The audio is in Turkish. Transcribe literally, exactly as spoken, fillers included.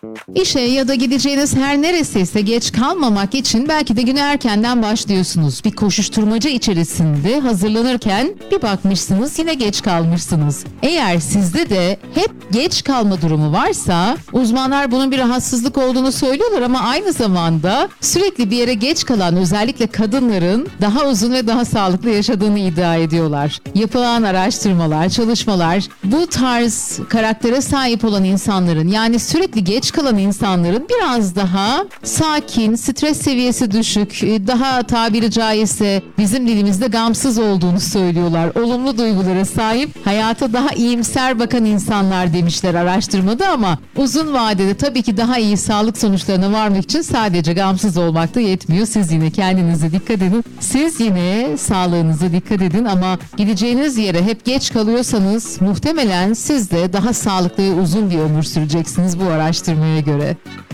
İşe ya da gideceğiniz her neresiyse geç kalmamak için belki de güne erkenden başlıyorsunuz. Bir koşuşturmaca içerisinde hazırlanırken bir bakmışsınız yine geç kalmışsınız. Eğer sizde de hep geç kalma durumu varsa uzmanlar bunun bir rahatsızlık olduğunu söylüyorlar ama aynı zamanda sürekli bir yere geç kalan özellikle kadınların daha uzun ve daha sağlıklı yaşadığını iddia ediyorlar. Yapılan araştırmalar, çalışmalar bu tarz karaktere sahip olan insanların yani sürekli geç kalan insanların biraz daha sakin, stres seviyesi düşük, daha tabiri caizse bizim dilimizde gamsız olduğunu söylüyorlar. Olumlu duygulara sahip, hayata daha iyimser bakan insanlar demişler araştırmada ama uzun vadede tabii ki daha iyi sağlık sonuçlarına varmak için sadece gamsız olmak da yetmiyor. Siz yine kendinize dikkat edin. Siz yine sağlığınıza dikkat edin ama gideceğiniz yere hep geç kalıyorsanız muhtemelen siz de daha sağlıklı ve uzun bir ömür süreceksiniz bu araştırmaya göre.